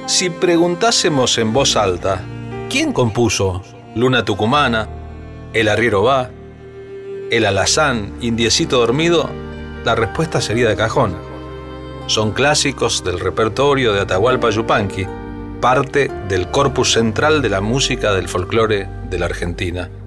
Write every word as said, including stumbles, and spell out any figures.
Si preguntásemos en voz alta, ¿quién compuso Luna Tucumana, El Arriero Va, El Alazán, Indiecito Dormido? La respuesta sería de cajón. Son clásicos del repertorio de Atahualpa Yupanqui, parte del corpus central de la música del folclore de la Argentina.